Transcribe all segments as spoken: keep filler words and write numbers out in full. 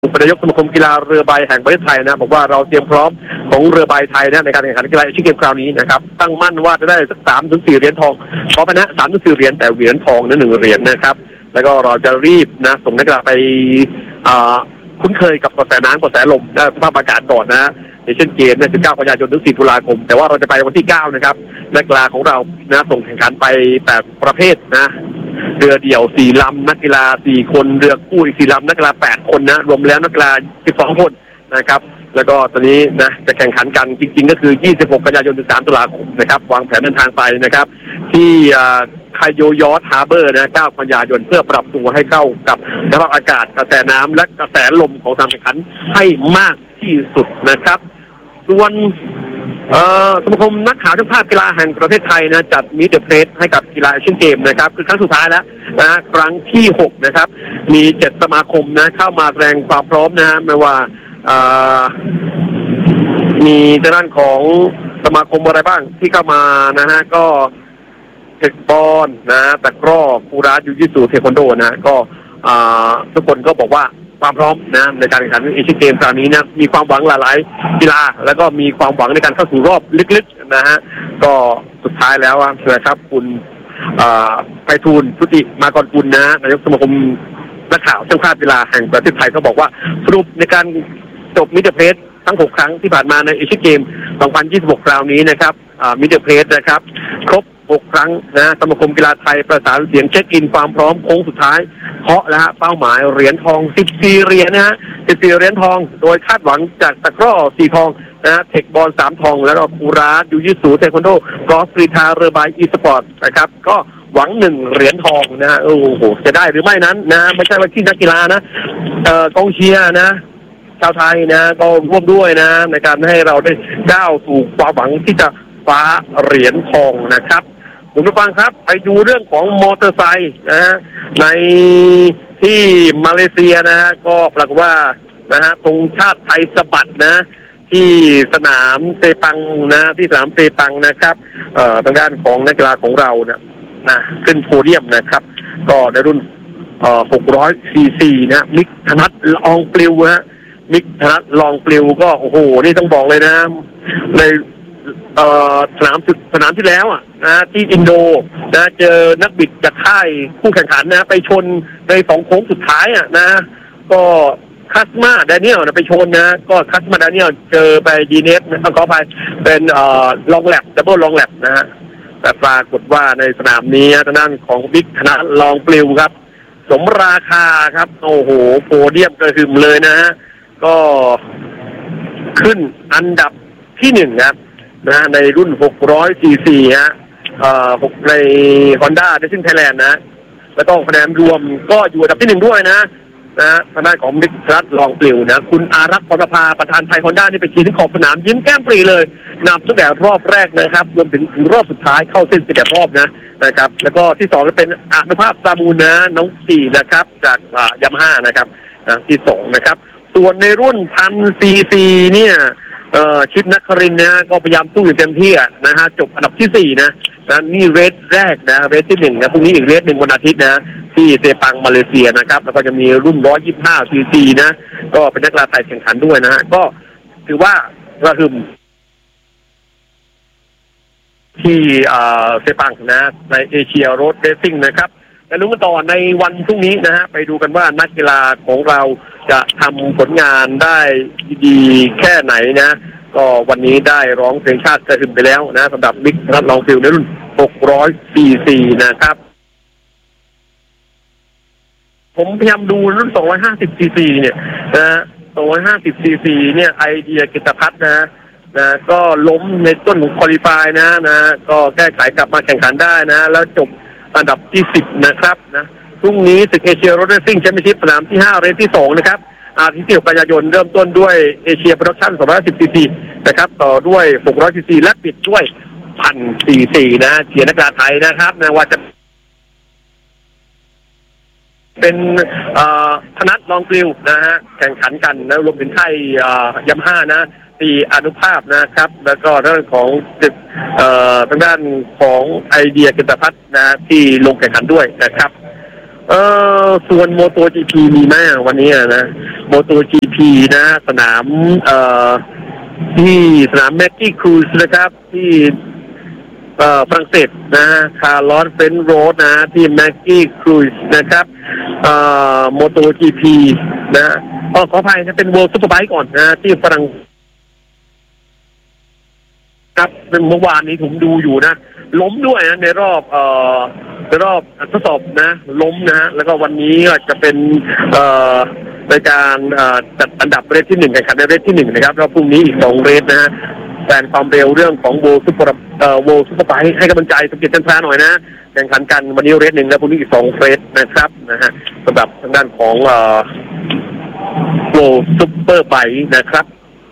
นายกสมาคมกีฬาเรือใบแห่งประเทศไทยนะบอกว่าเราเตรียมพร้อมของเรือใบไทยนะในการแข่งขันกีฬาเอเชียนเกมคราวนี้นะครับตั้งมั่นว่าจะได้สักสามถึงสี่เหรียญทองขอไปนะสามถึงสี่เหรียญแต่เหรียญทองนั้นหนึ่งเหรียญนะครับแล้วก็เราจะรีบนะส่งนักกีฬาไปคุ้นเคยกับกระแสน้ำกระแสลมและสภาพอากาศก่อนนะเอเชียนเกมเนี่ยสิบเก้ากันยายนถึงสี่ตุลาคมแต่ว่าเราจะไปวันที่เก้านะครับนักกีฬาของเรานะส่งแข่งขันไปแปดประเภทนะเรือเดี่ยวสี่ลำนักกีฬาสี่คนเรือคู่อีกสี่ลำนักกีฬาแปดคนนะรวมแล้วนักกีฬาสิบสองคนนะครับแล้วก็ตอนนี้นะจะแข่งขันกันจริงๆก็คือยี่สิบหกกันยายนถึงสามตุลาคมนะครับวางแผนเดินทางไปนะครับที่ไคโยยอร์ฮาร์เบอร์นะเก้ากันยายนเพื่อปรับตัวให้เข้ากับสภาพอากาศกระแสน้ำและกระแสลมของการแข่งขันให้มากที่สุดนะครับส่วนสมาคมนักข่าวช่างภาพกีฬาแห่งประเทศไทยนะจัดมิเตอร์เพลสให้กับกีฬาเอเชียนเกมนะครับคือครั้งสุดท้ายแล้วนะครั้งที่หกนะครับมีเจ็ดสมาคมนะเข้ามาแสดงความพร้อมนะฮะไม่ว่ามีด้านของสมาคมอะไรบ้างที่เข้ามานะฮะก็เทคบอลนะตะกร้อคูรายูจิสุเทควันโดนะก็ทุกคนก็บอกว่าความพร้อมนะในการแข่งขันเอเชียนเกมคราวนี้นะมีความหวังหลายๆกีฬาแล้วก็มีความหวังในการเข้าสู่รอบลึกๆนะฮะก็สุดท้ายแล้วนะครับคุณไพฑูรย์ชุติมากรกุลนะนายกสมาคมนักข่าวช่างภาพกีฬาแห่งประเทศไทยเขาบอกว่าสรุปในการจบมิเตอร์เพลสทั้งหกครั้งที่ผ่านมาในเอเชียนเกมสองพันยี่สิบหกคราวนี้นะครับมิเตอร์เพลสนะครับครบหกครั้งนะสมาคมกีฬาไทยประสานเสียงเช็คอินความพร้อมโค้งสุดท้ายเคาะแล้วฮะเป้าหมายเหรียญทองสิบสี่เหรียญนะฮะสิบสี่เหรียญทองโดยคาดหวังจากตะกร้อสี่ทองนะฮะเทคบอลสามทองแล้วก็คูรายูจิสุเทควันโดกอล์ฟกรีฑาเรือใบอีสปอร์ตนะครับก็หวังหนึ่งเหรียญทองนะฮะโอ้โหจะได้หรือไม่นั้นนะไม่ใช่ว่าที่นักกีฬานะเอ่อกองเชียร์นะชาวไทยนะก็ร่วมด้วยนะในการให้เราได้ก้าวสู่ความหวังที่จะคว้าเหรียญทองนะครับคุณผู้ฟังครับไปดูเรื่องของมอเตอร์ไซค์นะฮะในที่มาเลเซียนะฮะก็ปรากฏว่านะฮะธงชาติไทยสะบัดนะที่สนามเซปังนะที่สนามเซปังนะครับเอ่อทางด้านของนักกีฬาของเราเนี่ยนะขึ้นโพเดียมนะครับก็ในรุ่นเอ่อหกร้อยซีซีนะมิกธนัทลองปลิวฮะมิกธนัทลองปลิวก็โอ้โหนี่ต้องบอกเลยนะในสนามสนามที่แล้วอ่ะนะที่อินโดนะเจอนักบิดจากค่ายคู่แข่งขันนะไปชนในสองโค้งสุดท้ายอ่ะนะก็คัสมาแดเนียลนะไปชนนะก็คัสมาแดเนียลเจอไปดีเนสนะขอไปเป็นเอ่อลองแลบดับเบิลลองแลบนะฮะแต่ปรากฏว่าในสนามนี้ทางด้านของบิ๊กธนัทลองปลิวครับสมราคาครับโอ้โหโพเดียมกระหึ่มเลยนะฮะก็ขึ้นอันดับที่หนึ่งครับนะในรุ่นหกร้อยซีซีฮะเอ่อใน Honda Racing Thailand นะแล้วก็คะแนนรวมก็อยู่อันดับที่หนึ่งด้วยนะนะทางด้านของบิ๊กธนัทลองปลิวนะคุณอารักษ์พรประภาประธานไทย Honda นี่ไปชี้ที่ขอบสนามยิ้มแก้มปรีเลยนำตั้งแต่รอบแรกนะครับรวมถึงถึงรอบสุดท้ายเข้าเส้นสิบเอ็ดรอบนะนะครับแล้วก็ที่สองก็เป็นอนุภาพซามูนนะน้องสี่นะครับจากยามาฮ่านะครับนะที่สองนะครับส่วนในรุ่นพันซีซีเนี่ยเอ่อชิดนครินทร์นะก็พยายามสู้อย่างเต็มที่นะฮะจบอันดับที่สี่นะนะนี่เรสแรกนะเรสที่หนึ่งนะพรุ่งนี้อีกเรสหนึ่งวันอาทิตย์นะที่เซปังมาเลเซียนะครับแล้วก็จะมีรุ่นร้อยยี่สิบห้าซีซีนะก็เป็นนักกีฬาไทยแข่งขันด้วยนะฮะก็ถือว่ากระหึ่มที่เซปังนะในเอเชียโรดเรซซิ่งนะครับและลุ้นกันต่อในวันพรุ่งนี้นะฮะไปดูกันว่านักกีฬาของเราจะทำผลงานได้ดีแค่ไหนนะก็วันนี้ได้ร้องเพลงชาติกระหึ่มไปแล้วนะสำหรับบิ๊กธนัทลองปลิวในรุ่นหกร้อยซีซีนะครับผมพยายามดูรุ่นสองร้อยห้าสิบซีซีเนี่ยนะสองร้อยห้าสิบซีซีเนี่ยไอเดียกิตภัทรนะนะก็ล้มในต้นของควอลิฟายนะนะก็แก้ไขกลับมาแข่งขันได้นะแล้วจบอันดับที่สิบนะครับนะพรุ่งนี้ศึกเอเชียโรดเรซซิ่งแชมเปี้ยนชิพสนามที่ห้าเรสที่สองนะครับอาทิตย์ที่หกกันยายนเริ่มต้นด้วยเอเชียโปรดักชั่นสองร้อยสิบซีซีนะครับต่อด้วยหกร้อยซีซีและปิดด้วยพันซีซีนะเชียร์นักกีฬาไทยนะครับนะว่าจะเป็นธนัทลองปลิวนะฮะแข่งขันกันนะรวมถึงค่ายยามาฮ่านะตีอนุภาพนะครับแล้วก็เรื่องของทางด้านของไอเดียกิตภัทรนะที่ลงแข่งขันด้วยนะครับเออส่วนโมโต จี พี มีไหมวันนี้นะโมโต จี พี นะสนามเอ่อที่สนามแม็กกี้ครูซนะครับที่เอ่อฝรั่งเศสนะคาร์ลอสเฟนโรดนะที่แม็กกี้ครูซนะครับเอ่อโมโต จี พี นะอ๋อขออภัยนะเป็น World Superbike ก่อนนะที่ฝรั่งครับเป็นเมื่อวานนี้ผมดูอยู่นะล้มด้วยนะในรอบเอ่อในรอบทดสอบนะล้มนะฮะแล้วก็วันนี้จะเป็นเอ่อในการจัดอันดับเรทที่หนึ่งแข่งขันในเรทที่หนึ่งนะครับแล้วพรุ่งนี้อีกสองเรทนะฮะแฟนความเร็วเรื่องของโวลซุปเปอร์เอ่อโวลซุปเปอร์ไบค์ให้กำลังใจสมเกียรติจันทราหน่อยนะแข่งขันกันวันนี้เรทหนึ่งแล้วพรุ่งนี้อีกสองเรทนะครับนะฮะสำหรับทางด้านของเอ่อโวลซุปเปอร์ไบค์นะครับ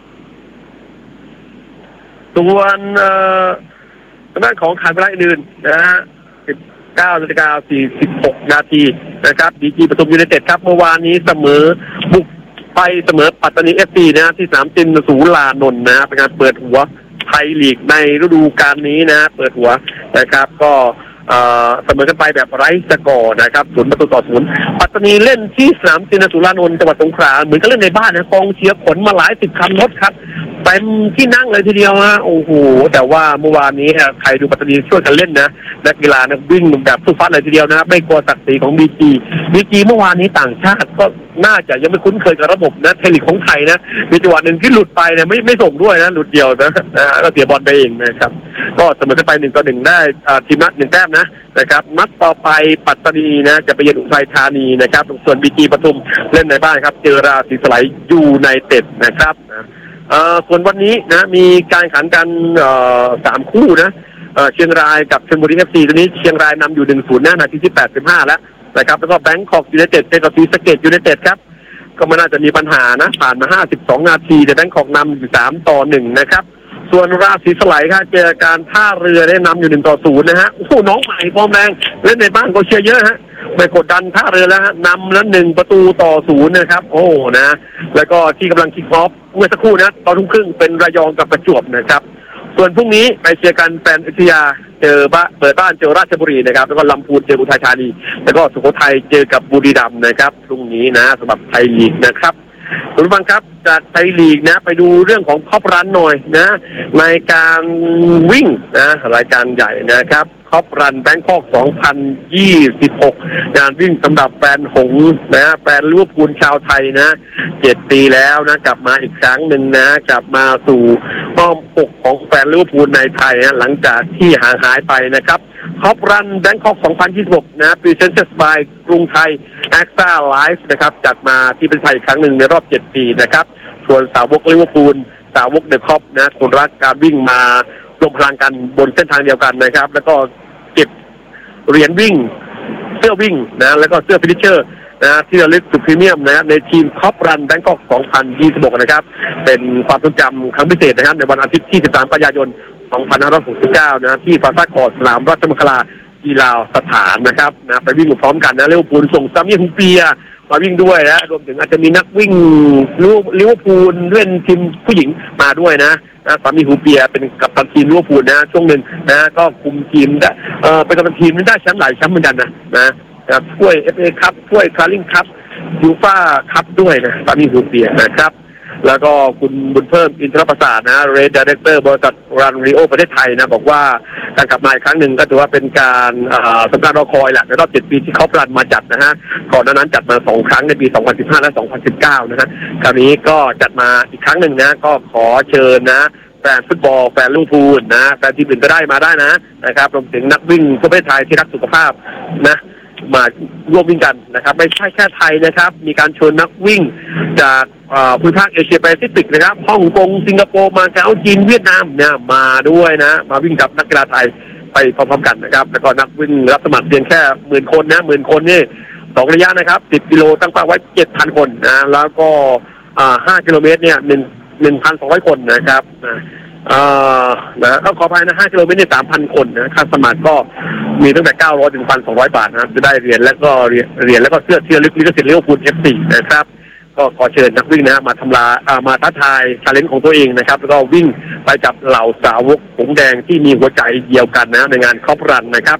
ส่วนทางด้านของขายเวลาอื่นนะฮะสิบเก้านาฬิกาสี่สิบหกนาทีนะครับดีจีปทุมยูไนเต็ดครับเมื่อวานนี้เสมอบุกไปเสมอปัตตานีเอฟซีนะที่สนามจินสูลานนท์นะเป็นการเปิดหัวไทยลีกในฤดูกาลนี้นะเปิดหัวนะครับก็เสมอกันไปแบบไร้สกอร์นะครับศูนย์ประตูต่อศูนย์ปัตตานีเล่นที่สนามจินสูลานนท์จังหวัดสงขลาเหมือนกับเล่นในบ้านนะกองเชียร์ขนมาหลายสิบคันรถครับเต็มที่นั่งเลยทีเดียวฮะโอ้โหแต่ว่าเมื่อวานนี้ใครดูปัตตานีช่วยกันเล่นนะนักกีฬานะวิ่งแบบสู้ฟัดเลยทีเดียวนะไม่กลัวศักดิ์ศรีของบีจีบีจีเมื่อวานนี้ต่างชาติก็น่าจะยังไม่คุ้นเคยกับระบบนะเทคนิคของไทยนะมีจังหวะหนึ่งที่หลุดไปเนี่ยไม่ไม่ส่งด้วยนะหลุดเดียวนะนะก็เสียบอลไปเองนะครับก็เสมอกันไปหนึ่งต่อหนึ่งได้ทีมนัดหนึ่งแต้มนะนะครับนัดต่อไปปัตตานีนะจะไปเยือนอุทัยธานีนะครับส่วนบีจีปทุมเล่นในบ้านครับเจอราศีสไลยูไนเต็ดนะครับส่วนวันนี้นะมีการแข่งขันกันสามคู่นะเชียงรายกับชลบุรีเอฟซีตอนนี้เชียงรายนำอยู่หนึ่งศูนย์นะนาทีที่แปดสิบห้าแล้วนะครับแล้วก็แบงคอกยูไนเต็ดเจอกับศรีสะเกษยูไนเต็ดครับก็ไม่น่าจะมีปัญหานะผ่านมาห้าสิบสองนาทีแต่แบงคอกนำอยู่สามต่อหนึ่งนะครับส่วนราศีสไลค่ะเจอการท่าเรือได้นำอยู่หนึ่งต่อศูนย์นะฮะโอ้โหน้องใหม่ฟอร์มแรงเล่นในบ้านก็เชียร์เยอะฮะไม่กดดันท่าเรือแล้วฮะนำแล้วหนึ่งประตูต่อศูนย์นะครับโอ้นะแล้วก็ที่กำลังคิกออฟเมื่อสักครู่นะตอนทุ่มครึ่งเป็นระยองกับประจวบนะครับส่วนพรุ่งนี้ไปเชียร์กันแฟนอุทยาเจอบ้านเปิดบ้านเจอราชบุรีนะครับแล้วก็ลำพูนเจออุทัยธานีแล้วก็สุโขทัยเจอกับบุรีรัมย์นะครับพรุ่งนี้นะสำหรับไทยลีกนะครับคุณผู้ฟังครับจากไทยลีกนะไปดูเรื่องของคอปรันหน่อยนะในการวิ่งนะรายการใหญ่นะครับคอปรันแบงคอกสองพันยี่สิบหกงานวิ่งสำหรับแฟนหงส์นะแฟนลิเวอร์พูลชาวไทยนะเจ็ดปีแล้วนะกลับมาอีกครั้งหนึ่งนะกลับมาสู่อ้อมอกของแฟนลิเวอร์พูลในไทยนะหลังจากที่ห่างหายไปนะครับคอปรันแบงคอกสองพันยี่สิบหกนะพรีเซนเตอร์บายกรุงไทยแอคซ่าไลฟ์นะครับจัดมาที่เป็นไทยอีกครั้งหนึ่งในรอบเจ็ดปีนะครับส่วนสาวกลิเวอร์พูลสาวกเดอะคอปนะคนรักการวิ่งมารวมพลังกันบนเส้นทางเดียวกันนะครับแล้วก็เก็บเหรียญวิ่งเสื้อวิ่งนะแล้วก็เสื้อฟินิชเชอร์นะที่ระลึกสุดพรีเมียมนะในทีมคอปรันแบงคอกสองพันยี่สิบหกนะครับเป็นความทรงจำครั้งพิเศษนะครับในวันอาทิตย์ที่สิบสามกันยายนสองพันห้าร้อยหกสิบเก้านะที่ฟาซ่าคอร์ดสนามราชมังคลากีฬาสถานนะครับนะไปวิ่งพร้อมกันนะลิเวอร์พูลส่งซามี่ฮุเปียมาวิ่งด้วยนะรวมถึงอาจจะมีนักวิ่งลิเวอร์พูลเล่นทีมผู้หญิงมาด้วยนะนะซามี่ฮุเปียเป็นกัปตันทีมลิเวอร์พูลนะช่วงหนึ่งนะก็คุมทีมได้เออเป็นกัปตันทีมได้แชมป์หลายแชมป์เหมือนกันนะนะถ้วยเอฟเอคัพถ้วยคลาริ่งคัพยูฟ่าคัพด้วยนะซามี่ฮุเปียนะครับแล้วก็คุณบุญเพิ่มอินทรประสาทนะเรดดีเรคเตอร์บริษัทรันริโอประเทศไทยนะบอกว่าการกลับมาอีกครั้งหนึ่งก็ถือว่าเป็นการสำคัญรอคอยแหละในรอบเจ็ดปีที่เขารันมาจัดนะฮะก่อนหน้านั้นจัดมาสองครั้งในปีสองพันสิบห้าและสองพันสิบเก้านะฮะคราวนี้ก็จัดมาอีกครั้งหนึ่งนะก็ขอเชิญนะแฟนฟุตบอลแฟนลิเวอร์พูลนะแฟนทีมอื่นก็ได้มาได้นะนะครับรวมถึงนักวิ่งประเภทไทยที่รักสุขภาพนะมาร่วมวิ่งกันนะครับไม่ใช่แค่ไทยนะครับมีการชวนนักวิ่งจากภูมิภาคเอเชียแปซิฟิกนะครับฮ่องกงสิงคโปร์มาเก๊าจีนเวียดนามเนี่ยมาด้วยนะมาวิ่งกับนักกีฬาไทยไปพร้อมๆกันนะครับแล้วก็นักวิ่งรับสมัครเพียงแค่หมื่นคนนะหมื่นคนนี่สองระยะนะครับสิบกิโลตั้งเป้าไว้เจ็ดพันคนนะแล้วก็ห้ากิโลเมตรเนี่ยหนึ่งหนึ่งพันสองร้อยคนนะครับอ่านะก็ขออภัยนะห้ากิโลเมตรเนี่ยสามพันคนนะค่าสมัครก็มีตั้งแต่เก้าร้อยถึงพันสองร้อยบาทนะครับจะได้เหรียญแล้วก็เหรียญแล้วก็เสื้อเที่ยวลึกลิขสิทธิ์ลิเวอร์พูลเอฟซีนะครับก็ขอเชิญนักวิ่งนะมาทำลายมาท้าทายชาเลนจ์ของตัวเองนะครับแล้วก็วิ่งไปจับเหล่าสาวกหงแดงที่มีหัวใจเดียวกันนะในงานคอปรันนะครับส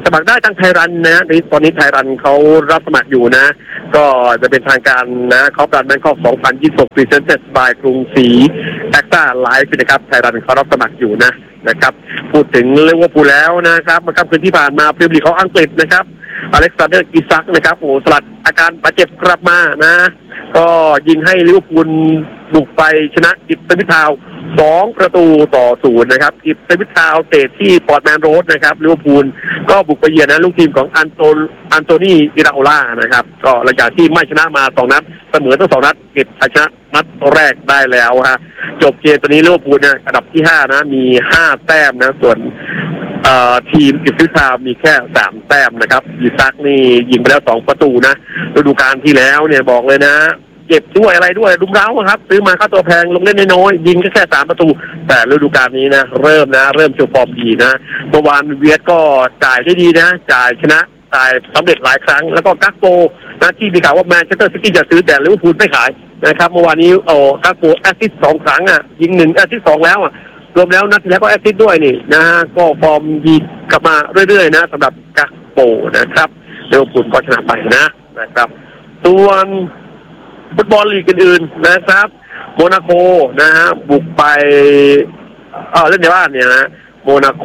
สมัครได้ทางไทยรันนะตอนนี้ไทยรันเขารับสมัครอยู่นะก็จะเป็นทางการนะเขาการแบงคอกสองพันยี่สิบหก Presented by กรุงศรีแอคต้าไลฟ์นะครับไทยรันเขารับสมัครอยู่นะนะครับพูดถึงลิเวอร์พูลแล้วนะครับเมื่อค่ำคืนที่ผ่านมาพรีเมียร์ลีกของอังกฤษนะครับอเล็กซานเดอร์อิซักนะครับโอ้สลัดอาการบาดเจ็บกลับมานะก็ยิงให้ลิเวอร์พูลบุกไปชนะอิปสวิชทาวน์สองประตูต่อศูนย์นะครับอิปสวิชทาวน์เตะที่พอร์ตแมนโรดนะครับลิเวอร์พูลก็บุกไปเยือนนะลูกทีมของอันโตอันโตนีอิราโอล่านะครับก็หลังจากที่ไม่ชนะมาสองนัดเสมอทั้งสองนัดเก็บชัยชนะนัดแรกได้แล้วฮะจบเกมตัวนี้ลิเวอร์พูลเนี่ยอันดับที่ห้านะมีห้าแต้มนะส่วนทีมอิปสวิชทาวน์มีแค่สามแต้มนะครับอิซักนี่ยิงไปแล้วสองประตูนะฤดูกาลที่แล้วเนี่ยบอกเลยนะเจ็บด้วยอะไรด้วยรุมเร้าครับซื้อมาค่าตัวแพงลงเล่นน้อยยิงแค่สามประตูแต่ฤดูกาลนี้นะเริ่มนะเริ่มโชว์ฟอร์มดีนะเมื่อวานเวียดก็จ่ายได้ดีนะจ่ายชนะจ่ายสำเร็จหลายครั้งแล้วก็กักโปนะที่มีข่าวว่าแมนเชสเตอร์ซิตี้จะซื้อแต่ลิเวอร์พูลไม่ขายนะครับเมื่อวานนี้โอ้กักโปแอสซิสต์สองครั้งอ่ะยิงหนึ่งแอสซิสต์สองแล้วอ่ะรวมแล้วนัดที่แล้วก็แอสซิสต์ด้วยนี่นะฮะก็ฟอร์มดีกลับมาเรื่อยๆนะสำหรับกักโปนะครับลิเวอร์พูลก็ชนะไปนะนะครับส่วนฟุตบอลลีกอื่นๆนะครับโมนาโกนะฮะบุกไปเออเล่นในบ้านเนี่ยนะโมนาโก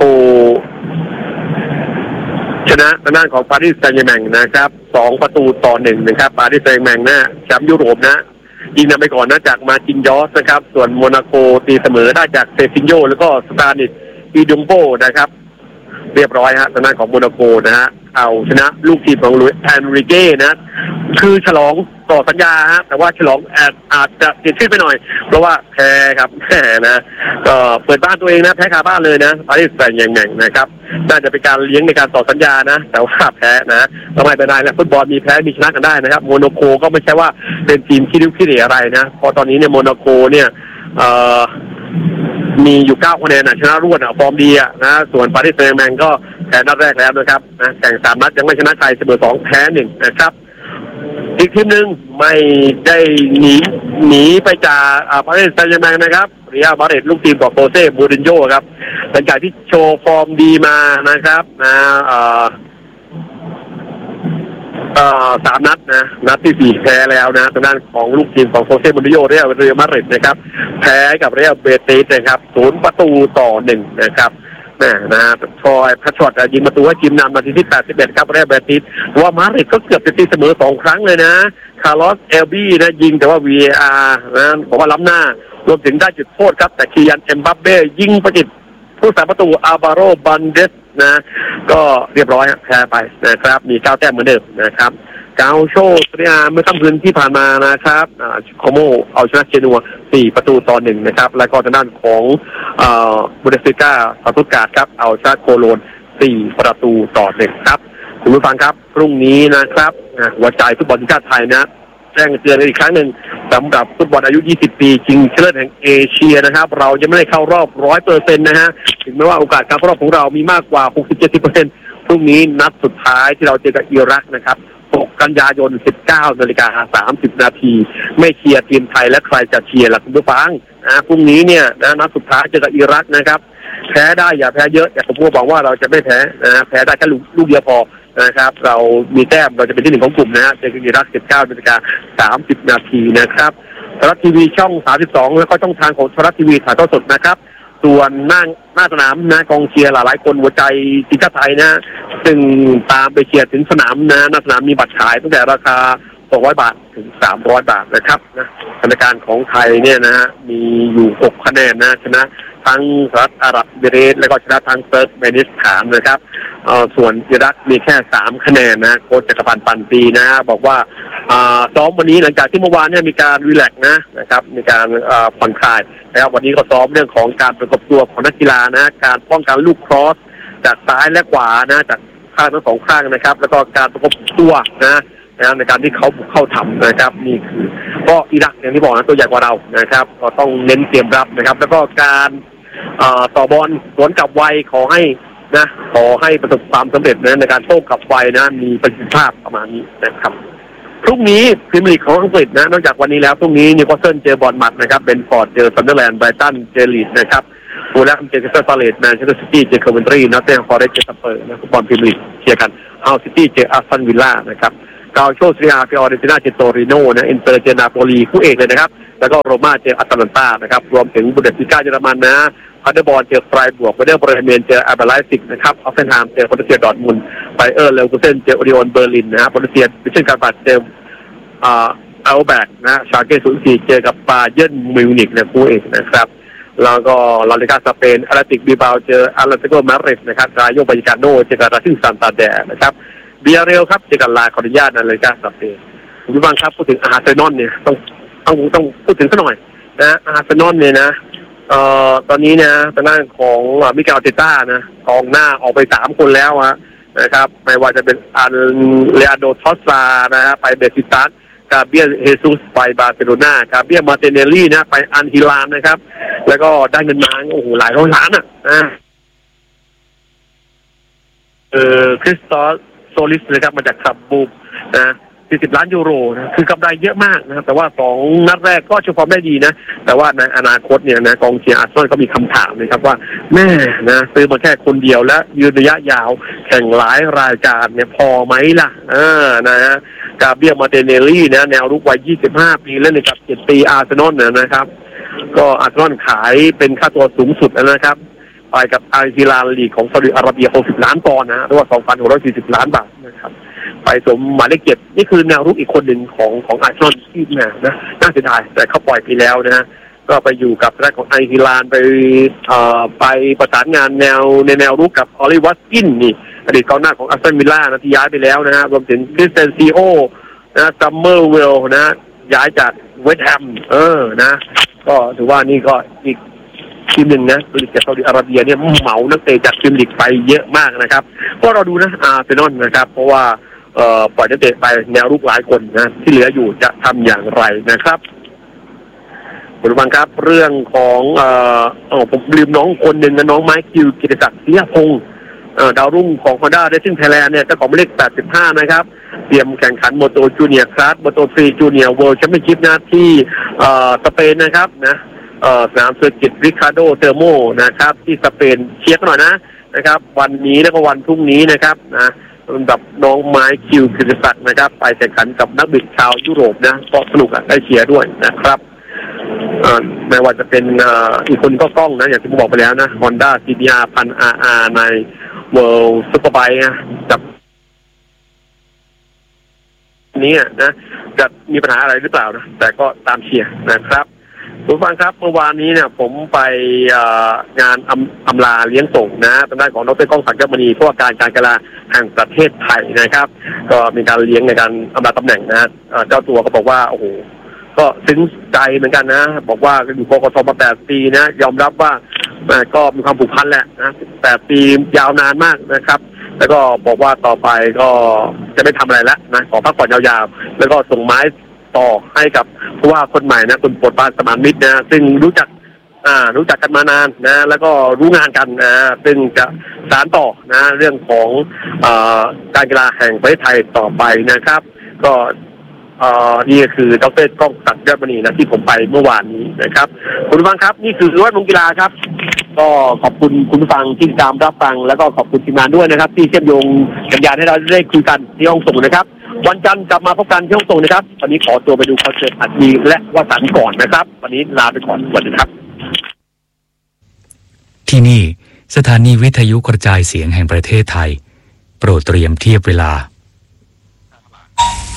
ชนะทางด้านของปารีสแซงต์แชร์แมงนะครับสองประตูต่อหนึ่งนะครับปารีสแซงต์แชร์แมงนะแชมป์ยุโรปนะยิงนำไปก่อนนะจากมาจินยอสนะครับส่วนโมนาโกตีเสมอได้จากเซฟินโยแล้วก็สตานิสอีดุมโบนะครับเรียบร้อยฮะทางด้านของโมนาโกนะฮะเอาชนะลูกทีมของลุยแอนริเก้นะคือฉลองต่อสัญญาฮะแต่ว่าฉลองอาจอาจจะเปลี่ยนชื่อไปหน่อยเพราะว่าแพ้ครับแพ้นะก็เปิดบ้านตัวเองนะแพ้คาบ้านเลยนะปารีสแซงต์แชร์แมงนะครับน่าจะเป็นการเลี้ยงในการต่อสัญญานะแต่ว่าแพ้นะทำไมไปได้นะฟุตบอลมีแพ้มีชนะกันได้นะครับโมนาโกก็ไม่ใช่ว่าเป็นทีมขี้ริ้วขี้เหร่อะไรนะพอตอนนี้เนี่ยโมนาโกเนี่ยเอ่อมีอยู่เก้าคะแนนนะชนะรวดอ่ะฟอร์มดีอ่ะนะส่วนปารีสแซงต์แชร์แมงก็แพ้นัดแรกแล้วนะครับนะแข่งสามนัดยังไม่ชนะใครเสมอสองแพ้หนึ่งนะครับอีกทีมหนึ่งไม่ได้หนีหนีไปจากปารีสแซงต์แชร์แมงนะครับเรียลมาดริดลูกทีมของโคเซ่มูรินโญ่ครับหลังจากที่โชว์ฟอร์มดีมานะครับนะเอ่อเอ่อสามนัดนะนัดที่สี่แพ้แล้วนะทางด้านของลูกทีมของโคเซ่มูรินโญ่เรียลเรียลมาดริดนะครับแพ้กับเรียลเบติสนะครับศูนย์ประตูต่อหนึ่งนะครับนะนะทอยพัชช็อตยิงประตูให้ทีมนำนาทีที่แปดสิบเอ็ดครับเรียลเบติสว่ามาดริดก็เกือบจะตีเสมอสองครั้งเลยนะคาร์ลอสเอลบี้นะยิงแต่ว่า วี เอ อาร์ นะบอกว่าล้ำหน้ารวมถึงได้จุดโทษครับแต่คียันเอ็มบัปเป้ยิงประจิตผู้สาประตูอาบาโรบันเดสนะก็เรียบร้อยแพ้ไปนะครับมีเก้าแต้มเหมือนเดิมนะครับกาโชเรียเมื่อค่ำคืนที่ผ่านมานะครับโคโมเอาชนะเชนัวสี่ประตูต่อหนึ่งนะครับแล้วก็ทางด้านของบูเดสติก้าสตุตการ์ดครับเอาชนะโคโลนสี่ประตูต่อหนึ่งครับคุณผู้ฟังครับพรุ่งนี้นะครับหัวใจฟุตบอลทีมชาติไทยนะแจ้งเตือนอีกครั้งหนึ่งสำหรับฟุตบอลอายุยี่สิบปีชิงชนะเลิศแห่งเอเชียนะครับเราจะไม่ได้เข้ารอบ ร้อยเปอร์เซ็นต์ นะฮะถึงแม้ว่าโอกาสการเข้ารอบของเรามีมากกว่า หกสิบถึงเจ็ดสิบเปอร์เซ็นต์ พรุ่งนี้นัดสุดท้ายที่เราเจอกับอิรักนะครับหกกันยายน สิบเก้านาฬิกาสามสิบนาทีไม่เชียร์ทีมไทยและใครจะเชียร์ล่ะคุณผู้ฟังนะพรุ่งนี้เนี่ยนะนัดสุดท้ายเจอกับอิรักนะครับแพ้ได้อย่าแพ้เยอะแต่ผมพูดบอกว่าเราจะไม่แพ้นะแพ้ได้แค่ลูกเดียวพอนะครับเรามีแต้มเราจะเป็นที่หนึ่งของกลุ่มนะฮะเจอกับอิรัก สิบเก้านาฬิกาสามสิบนาทีนะครับไทยรัฐทีวีช่องสามสิบสองแล้วก็ช่องทางของไทยรัฐทีวีถ่ายทอดสดนะครับส่วนหน้าหน้าสนามนะกองเชียร์หลายๆคนหัวใจทีมชาติไทยนะซึ่งตามไปเชียร์ถึงสนามนะหน้าสนามมีบัตรขายตั้งแต่ราคาสองร้อยบาทถึงสามร้อยบาทนะครับนะสถานการณ์ของไทยเนี่ยนะฮะมีอยู่หกคะแนนนะชนะทั้งสหรัฐอาหรับเอมิเรตส์และก็ชนะทั้งเซิร์ฟเมนิสถานนะครับเอ่อส่วนอิรักมีแค่สามคะแนนนะโค้ชจักรพันธ์ปันปีนะบอกว่าอ่าซ้อมวันนี้หลังจากที่เมื่อวานเนี่ยมีการรีแลกซ์นะนะครับมีการอ่าผ่อนคลายแล้ววันนี้ก็ซ้อมเรื่องของการประกบตัวของนักกีฬานะการป้องกันลูกครอสจากซ้ายและขวานะจากข้างทั้งสองข้างนะครับแล้วก็การประกบตัวนะนะในการที่เขาบุกเข้าทำนะครับนี่คือก็อิรักอย่างที่บอกนะตัวใหญ่กว่าเรานะครับก็ต้องเน้นเตรียมรับนะครับแล้วก็การต่อบอลสวนกลับไวขอให้นะขอให้ประสบความสำเร็จนะในการโต้กลับไวนะมีประสิทธิภาพประมาณนี้นะครับพรุ่งนี้พรีเมียร์ลีกของอังกฤษนะนอกจากวันนี้แล้วพรุ่งนี้นิวคาสเซิลเจอบอร์นมัธนะครับเบนฟอร์ดเจอซันเดอร์แลนด์ไบรตันเจอลีดส์นะครับฟูลแลมเจอคริสตัลพาเลซแมนเชสเตอร์ซิตี้เจอคอเวนทรีนอตติงแฮมฟอร์เรสต์เจอสเปอร์นะฟุตบอลพรีเมียร์ลีกเชียร์กันเอาซิตี้เจออาร์เซนอลวิลล่านะครับกาโชซีเรียฟิออเรนติน่าเจอโตริโนนะอินเตอร์เจอนาโปลีคู่เอกเลยนะครับแล้วก็โรม่าเจออัตแลนตานะครับรวมถึงบุนเดสลิก้าเยอรมันนะพาเดอร์บอลเจอไฟร์บวกไบเดอร์บรเมนเจออาร์เบไลซิกนะครับออฟเฟนไฮม์เจอโบรุสเซียดอร์ทมุนด์ไบเออร์เลวกูเซนเจอโอริออนเบอร์ลินนะฮะโบรุสเซียดิเช่นการบาดเจออ่าอัลแบกนะชาเก้ศูนย์สี่เจอกับบาเยิร์นมิวนิกนะคู่เอกนะครับแล้วก็ลาลิกาสเปนอาร์ติกบิบาเจออาร์เลติโกมาดริดนะครับรายโยบายกาโนเจอกับราซิลซานตาแดร์นะครับเบียเรลครับเจอกับลาคอร์ดิญาในลาลิกาสเปนคุณผู้ฟังครับพูดถึงอาร์เซนอลเนี่ยต้องต้องต้องพูดถึงสักหน่อยนะอาร์เซนอลเนี่ยนะเอ่อตอนนี้นะทางด้านของมิเกล อาร์เตต้านะกองหน้าออกไปสามคนแล้วฮะนะครับไม่ว่าจะเป็นอันเลอาโดทอสซานะฮะไปเบซิตัสกาเบียเฮซุสไปบาร์เซโลนากาเบียมาเตเนลลี่นะไปอันฮิลานนะครับแล้วก็ได้เงินมาโอ้โหหลายร้อยล้านอ่ะนะเออคริสตอสโซลิสนะครับมาจากคลับบูมนะสี่สิบล้านยูโรนะคือกำไรเยอะมากนะครับแต่ว่าสองนัดแรกก็โชว์ฟอร์มได้ดีนะแต่ว่าในอนาคตเนี่ยนะกองเชียร์อาร์เซนอลก็มีคำถามนะครับว่าแม่นะซื้อมาแค่คนเดียวและยืนระยะยาวแข่งหลายรายการเนี่ยพอไหมล่ะเออนะฮะกาเบียมาเตเนลลี่นะแนวรุกวัยยี่สิบห้าปีเล่นในกับเจ็ดปีอาร์เซนอลเนี่ยนะครับก็อาร์เซนอลขายเป็นค่าตัวสูงสุดนะครับไปกับอัลฮิลาลลีกของซาอุดิอาระเบียหกสิบล้านปอนด์นะหรือว่า สองพันหกร้อยสี่สิบล้านบาทนะครับไปสมหมายเลขเจ็ดนี่คือแนวรุกอีกคนหนึ่งของของอาร์เซนอลที่นะนะน่าเสียดายแต่เขาปล่อยไปแล้วนะฮะก็ไปอยู่กับด้านของอัลฮิลาลไปเอ่อไปประสานงานแนวในแนวรุกกับออลิวัตกินนี่อดีตกองหน้าของอาร์เซนอลวิลล่านะที่ย้ายไปแล้วนะฮะรวมถึงคริสเตนซีโอนะซัมเมอร์เวลนะย้ายจากเวสต์แฮมเออนะก็ถือว่านี่ก็อีกทีมหนึ่งนะลีกจากซาอุดิอาระเบียเนี่ยเหมานักเตะจากทีมลีกไปเยอะมากนะครับก็เราดูนะอาร์เซนอลนะครับเพราะว่าเอ่อปล่อยนักเตะไปแนวรุกหลายคนนะที่เหลืออยู่จะทำอย่างไรนะครับคุณผู้ฟังครับเรื่องของเอ่อโอ้ผมลืมน้องคนหนึ่งนะน้องไมค์คิวกิติศักดิ์เสียพงศ์ดาวรุ่งของ Honda Racing Thailand เนี่ยเจ้าของหมายเลขแปดสิบห้านะครับเตรียมแข่งขันโมโตจูเนียร์คลาสโมโตทรีจูเนียร์เวิลด์แชมเปี้ยนชิพนะที่เอ่อสเปนนะครับนะเอ่อสนามเซอร์กิตริคาร์โดเทอร์โมนะครับที่สเปนเชียร์กันหน่อยนะนะครับวันนี้และก็วันพรุ่งนี้นะครับนะสำหรับน้องไม้คิวกิติศักดิ์นะครับไปแข่งขันกับนักบิดชาวยุโรปนะก็สนุกอ่ะได้เชียร์ด้วยนะครับไม่ว่าจะเป็นอีกคนก็กล้องนะอย่างที่ผมบอกไปแล้วนะ Honda ซี บี อาร์ พัน อาร์ อาร์ ใน World Superbike นะกับนี้นะจะมีปัญหาอะไรหรือเปล่านะแต่ก็ตามเชียร์นะครับคุณฟังครับเมื่อวานนี้เนี่ยผมไปงานอำลาเลี้ยงส่งนะทางด้านของดร.ก้องศักดิ์ยอดมณีผู้ว่าการการกีฬาแห่งประเทศไทยนะครับก็มีการเลี้ยงในการอำลาตำแหน่งนะเจ้าตัวก็บอกว่าโอ้โหก็ซึ้งใจเหมือนกันนะบอกว่าอยู่กกทมาแปดปีนะยอมรับว่าก็มีความผูกพันแหละนะแปดปียาวนานมากนะครับแล้วก็บอกว่าต่อไปก็จะไม่ทำอะไรแล้วนะขอพักผ่อนยาวๆแล้วก็ส่งไม้ต่อให้กับผู้ว่าคนใหม่นะคุณโปรดปรานสมานมิตรนะซึ่งรู้จักอ่ารู้จักกันมานานนะแล้วก็รู้งานกันนะซึ่งจะสานต่อนะเรื่องของเอ่อการกีฬาแห่งประเทศไทยต่อไปนะครับก็เอ่อนี่ก็คือดร.ก้องศักดิ์ยอดมณีนะที่ผมไปเมื่อวานนี้นะครับคุณผู้ฟังครับนี่คือวัดวงกีฬาครับก็ขอบคุณคุณผู้ฟังที่ติดตามรับฟังแล้วก็ขอบคุณทีมงานด้วยนะครับที่เชื่อมโยงสัญญาณให้เราได้คุยกันที่ห้องส่งนะครับวันจันทร์กลับมาพบกันที่ห้องส่งนะครับวันนี้ขอตัวไปดูคอนเสิร์ตอัดมีและวสันต์ก่อนนะครับวันนี้ลาไปก่อนสวัสดีครับที่นี่สถานีวิทยุกระจายเสียงแห่งประเทศไทยโปรดเตรียมเทียบเวลา